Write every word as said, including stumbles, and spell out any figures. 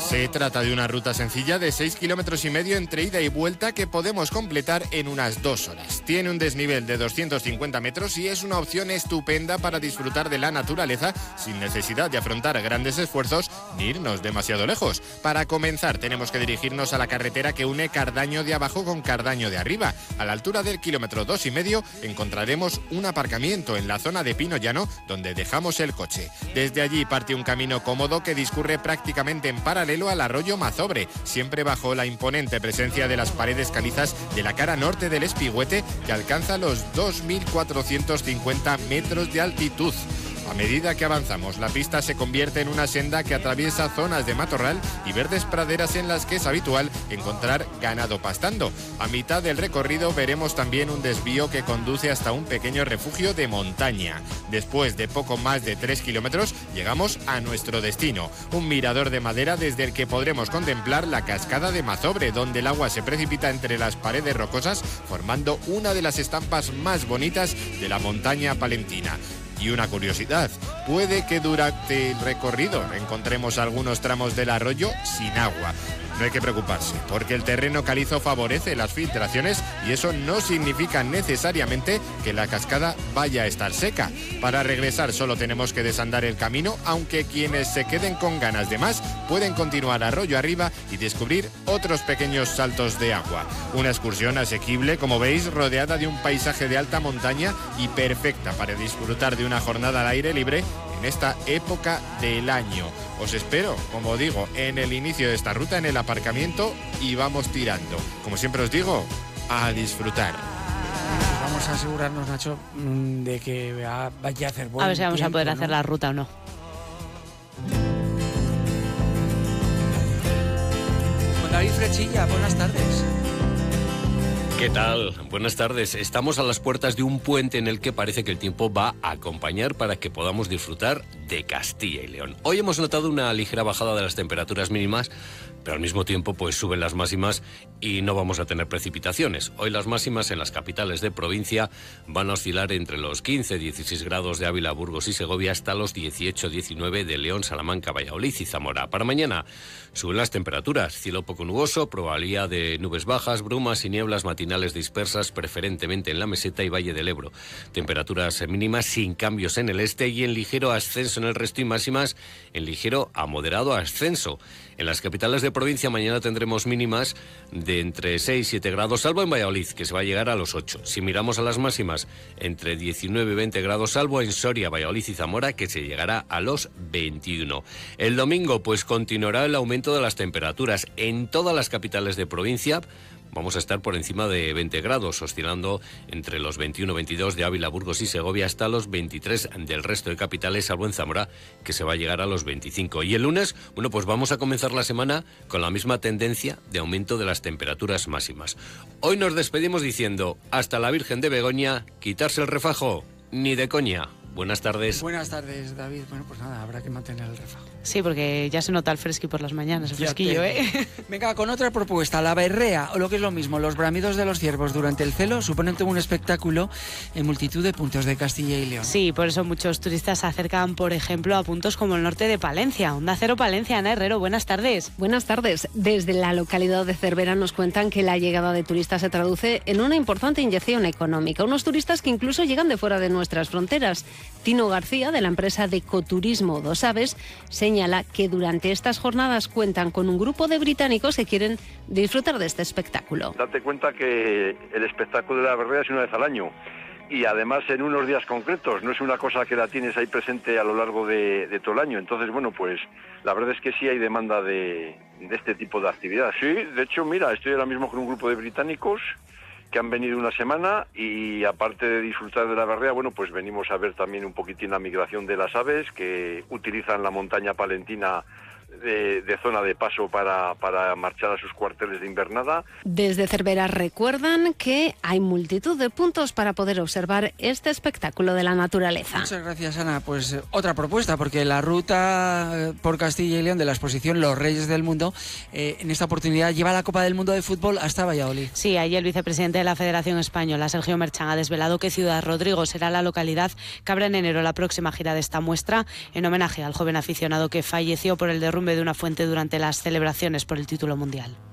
Se trata de una ruta sencilla de seis kilómetros y medio entre ida y vuelta que podemos completar en unas dos horas. Tiene un desnivel de doscientos cincuenta metros y es una opción estupenda para disfrutar de la naturaleza sin necesidad de afrontar grandes esfuerzos ni irnos demasiado lejos. Para comenzar tenemos que dirigirnos a la carretera que une Cardaño de abajo con Cardaño de arriba. A la altura del kilómetro dos y medio encontraremos un aparcamiento en la zona de Pino Llano donde dejamos el coche. Desde allí parte un camino cómodo que discurre prácticamente en paralelo al arroyo Mazobre, siempre bajo la imponente presencia de las paredes calizas de la cara norte del Espigüete, que alcanza los dos mil cuatrocientos cincuenta metros de altitud. A medida que avanzamos, la pista se convierte en una senda que atraviesa zonas de matorral y verdes praderas en las que es habitual encontrar ganado pastando. A mitad del recorrido veremos también un desvío que conduce hasta un pequeño refugio de montaña. Después de poco más de tres kilómetros, llegamos a nuestro destino, un mirador de madera desde el que podremos contemplar la cascada de Mazobre, donde el agua se precipita entre las paredes rocosas, formando una de las estampas más bonitas de la montaña palentina. Y una curiosidad, puede que durante el recorrido encontremos algunos tramos del arroyo sin agua. No hay que preocuparse, porque el terreno calizo favorece las filtraciones y eso no significa necesariamente que la cascada vaya a estar seca. Para regresar solo tenemos que desandar el camino, aunque quienes se queden con ganas de más pueden continuar arroyo arriba y descubrir otros pequeños saltos de agua. Una excursión asequible, como veis, rodeada de un paisaje de alta montaña y perfecta para disfrutar de una jornada al aire libre en esta época del año. Os espero, como digo, en el inicio de esta ruta, en el aparcamiento, y vamos tirando. Como siempre os digo, a disfrutar. Vamos a asegurarnos, Nacho, de que vaya a hacer buen tiempo. A ver si vamos tiempo, a poder ¿no? hacer la ruta o no. Con David Frechilla, buenas tardes. ¿Qué tal? Buenas tardes. Estamos a las puertas de un puente en el que parece que el tiempo va a acompañar para que podamos disfrutar de Castilla y León. Hoy hemos notado una ligera bajada de las temperaturas mínimas, pero al mismo tiempo pues suben las máximas y no vamos a tener precipitaciones. Hoy las máximas en las capitales de provincia van a oscilar entre los quince a dieciséis grados de Ávila, Burgos y Segovia hasta los dieciocho a diecinueve de León, Salamanca, Valladolid y Zamora. Para mañana suben las temperaturas, cielo poco nuboso, probabilidad de nubes bajas, brumas y nieblas matinales dispersas, preferentemente en la meseta y Valle del Ebro. Temperaturas mínimas sin cambios en el este y en ligero ascenso en el resto y máximas en ligero a moderado ascenso. En las capitales de provincia mañana tendremos mínimas de entre seis y siete grados, salvo en Valladolid, que se va a llegar a los ocho. Si miramos a las máximas, entre diecinueve y veinte grados, salvo en Soria, Valladolid y Zamora, que se llegará a los veintiuno. El domingo, pues continuará el aumento de las temperaturas en todas las capitales de provincia. Vamos a estar por encima de veinte grados, oscilando entre los veintiuno a veintidós de Ávila, Burgos y Segovia hasta los veintitrés del resto de capitales, salvo en Zamora, que se va a llegar a los veinticinco. Y el lunes, bueno, pues vamos a comenzar la semana con la misma tendencia de aumento de las temperaturas máximas. Hoy nos despedimos diciendo, hasta la Virgen de Begoña, quitarse el refajo, ni de coña. Buenas tardes. Buenas tardes, David. Bueno, pues nada, habrá que mantener el refajo. Sí, porque ya se nota el fresqui por las mañanas, el fresquillo, ¿eh? Venga, con otra propuesta, la berrea, o lo que es lo mismo, los bramidos de los ciervos durante el celo suponen todo un espectáculo en multitud de puntos de Castilla y León. Sí, por eso muchos turistas se acercan, por ejemplo, a puntos como el norte de Palencia. Onda Cero Palencia, Ana Herrero, buenas tardes. Buenas tardes. Desde la localidad de Cervera nos cuentan que la llegada de turistas se traduce en una importante inyección económica. Unos turistas que incluso llegan de fuera de nuestras fronteras. Tino García, de la empresa de ecoturismo Dos Aves, señala que durante estas jornadas cuentan con un grupo de británicos que quieren disfrutar de este espectáculo. Date cuenta que el espectáculo de la berrea es una vez al año y además en unos días concretos, no es una cosa que la tienes ahí presente a lo largo de, de todo el año. Entonces, bueno, pues la verdad es que sí hay demanda de, de este tipo de actividad. Sí, de hecho, mira, estoy ahora mismo con un grupo de británicos que han venido una semana y aparte de disfrutar de la berrea, bueno, pues venimos a ver también un poquitín la migración de las aves que utilizan la montaña palentina de, de zona de paso para, para marchar a sus cuarteles de invernada. Desde Cervera recuerdan que hay multitud de puntos para poder observar este espectáculo de la naturaleza. Muchas gracias, Ana. Pues eh, otra propuesta, porque la ruta por Castilla y León de la exposición Los Reyes del Mundo, eh, en esta oportunidad lleva la Copa del Mundo de Fútbol hasta Valladolid. Sí, ahí el vicepresidente de la Federación Española, Sergio Merchan, ha desvelado que Ciudad Rodrigo será la localidad que abra en enero la próxima gira de esta muestra en homenaje al joven aficionado que falleció por el derrumbe derrumbe de una fuente durante las celebraciones por el título mundial.